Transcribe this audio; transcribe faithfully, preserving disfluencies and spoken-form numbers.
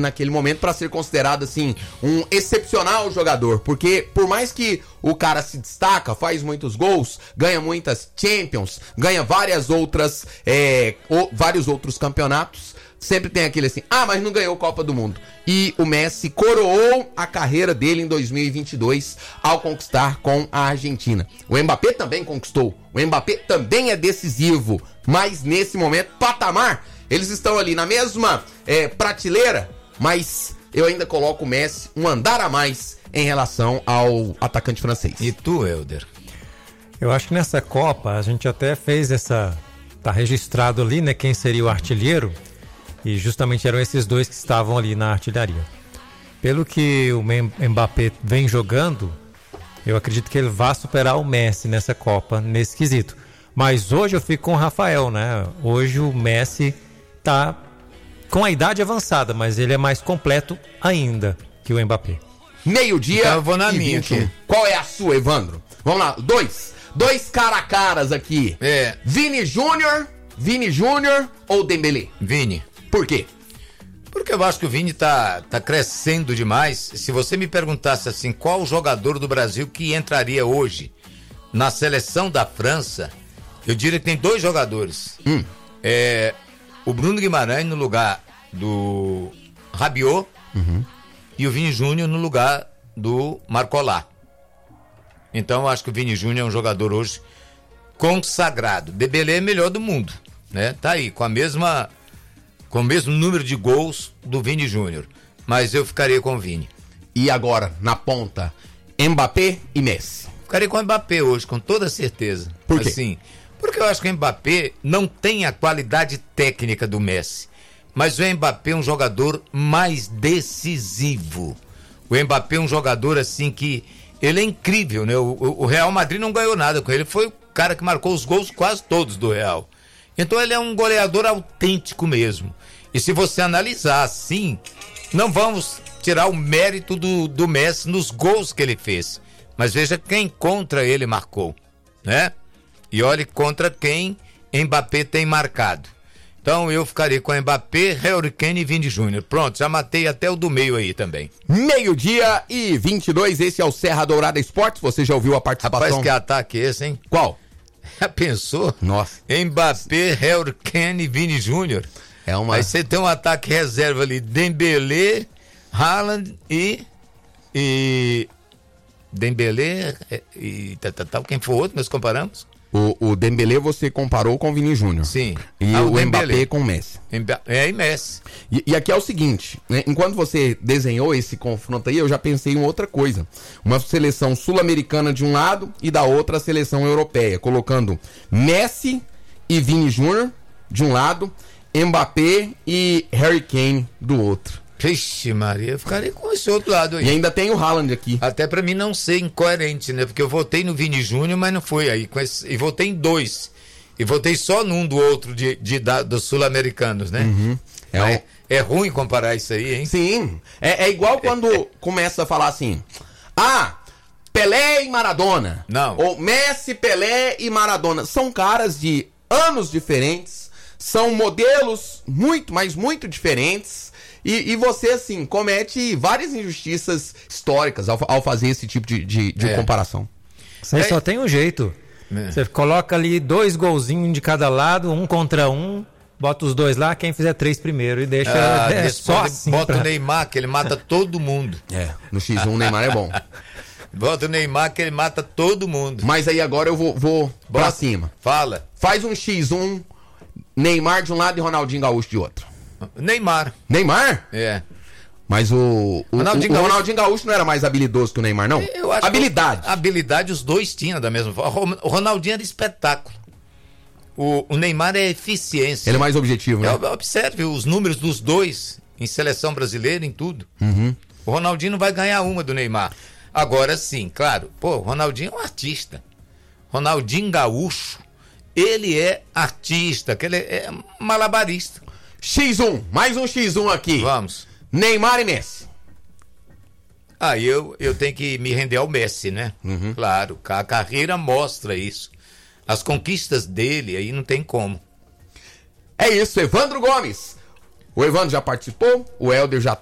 naquele momento para ser considerado assim um excepcional jogador, porque por mais que o cara se destaca, faz muitos gols, ganha muitas Champions, ganha várias outras é, o, vários outros campeonatos, sempre tem aquele assim, ah, mas não ganhou Copa do Mundo. E o Messi coroou a carreira dele em dois mil e vinte e dois ao conquistar com a Argentina. O Mbappé também conquistou, o Mbappé também é decisivo, mas nesse momento, patamar, eles estão ali na mesma é, prateleira, mas eu ainda coloco o Messi um andar a mais em relação ao atacante francês. E tu, Helder? Eu acho que nessa Copa a gente até fez essa... Tá registrado ali, né, quem seria o artilheiro, e justamente eram esses dois que estavam ali na artilharia. Pelo que o Mbappé vem jogando, eu acredito que ele vai superar o Messi nessa Copa, nesse quesito. Mas hoje eu fico com o Rafael, né? Hoje o Messi tá com a idade avançada, mas ele é mais completo ainda que o Mbappé. Meio-dia então eu vou na e minha vinte e um. aqui. Qual é a sua, Evandro? Vamos lá, dois. Dois cara a caras aqui. É. Vini Júnior, Vini Júnior ou Dembélé? Vini. Por quê? Porque eu acho que o Vini tá, tá crescendo demais. Se você me perguntasse assim, qual jogador do Brasil que entraria hoje na seleção da França, eu diria que tem dois jogadores. Hum. É, o Bruno Guimarães no lugar do Rabiot, uhum, e o Vini Júnior no lugar do Marcolá. Então eu acho que o Vini Júnior é um jogador hoje consagrado. Dembélé é melhor do mundo, né? Tá aí, com a mesma... com o mesmo número de gols do Vini Júnior. Mas eu ficaria com o Vini. E agora, na ponta, Mbappé e Messi? Ficaria com o Mbappé hoje, com toda certeza. Por quê? Assim, porque eu acho que o Mbappé não tem a qualidade técnica do Messi. Mas o Mbappé é um jogador mais decisivo. O Mbappé é um jogador assim que... ele é incrível, né? O, o Real Madrid não ganhou nada com ele. Ele foi o cara que marcou os gols quase todos do Real. Então ele é um goleador autêntico mesmo. E se você analisar assim, não vamos tirar o mérito do, do Messi nos gols que ele fez. Mas veja quem contra ele marcou, né? E olhe contra quem Mbappé tem marcado. Então eu ficaria com Mbappé, Harry Kane e Vini Júnior. Pronto, já matei até o do meio aí também. Meio-dia e vinte e dois, esse é o Serra Dourada Esportes. Você já ouviu a participação? Rapaz, que ataque esse, hein? Qual? Já pensou? Nossa. Mbappé, Harry Kane e Vini Júnior. É uma... Aí você tem um ataque reserva ali, Dembélé, Haaland e... e... Dembélé e... Tá, tá, tá, quem foi o outro, nós comparamos? O, o Dembélé você comparou com o Vini Júnior. Sim. E ah, o, o Mbappé com o Messi. É, e Messi. E, e aqui é o seguinte, né? Enquanto você desenhou esse confronto aí, eu já pensei em outra coisa. Uma seleção sul-americana de um lado e da outra a seleção europeia, colocando Messi e Vini Júnior de um lado, Mbappé e Harry Kane do outro. Vixe Maria, eu ficaria com esse outro lado aí. E ainda tem o Haaland aqui. Até pra mim não ser incoerente, né? Porque eu votei no Vini Júnior, mas não foi aí. Com esse... E votei em dois. E votei só num do outro de, de, da, dos sul-americanos, né? Uhum. É, é, um... é ruim comparar isso aí, hein? Sim. É, é igual quando começa a falar assim, ah, Pelé e Maradona. Não. Ou Messi, Pelé e Maradona. São caras de anos diferentes, são modelos muito, mas muito diferentes. E, e você, assim, comete várias injustiças históricas ao, ao fazer esse tipo de, de, de é. comparação. Isso aí É. só tem um jeito. É. Você coloca ali dois golzinhos de cada lado, um contra um, bota os dois lá, quem fizer três primeiro e deixa Ah, é, depois só assim bota pra... o Neymar, que ele mata todo mundo. É, no xis um o Neymar é bom. Bota o Neymar, que ele mata todo mundo. Mas aí agora eu vou, vou pra Bota. cima. Fala. Faz um xis um, Neymar de um lado e Ronaldinho Gaúcho de outro. Neymar. Neymar? É. Mas o, o, Ronaldinho o, o Gaúcho- Ronaldinho Gaúcho não era mais habilidoso que o Neymar, não? Eu acho Habilidade. Que habilidade os dois tinham da mesma forma. O Ronaldinho era espetáculo. O, o Neymar é eficiência. Ele é mais objetivo, né? É, observe os números dos dois em seleção brasileira, em tudo. Uhum. O Ronaldinho não vai ganhar uma do Neymar. Agora sim, claro. Pô, o Ronaldinho é um artista. Ronaldinho Gaúcho, ele é artista, que ele é malabarista. xis um, mais um xis um aqui. Vamos. Neymar e Messi. Ah, eu, eu tenho que me render ao Messi, né? Uhum. Claro, a carreira mostra isso. As conquistas dele, aí não tem como. É isso, Evandro Gomes. O Evandro já participou, o Helder já tá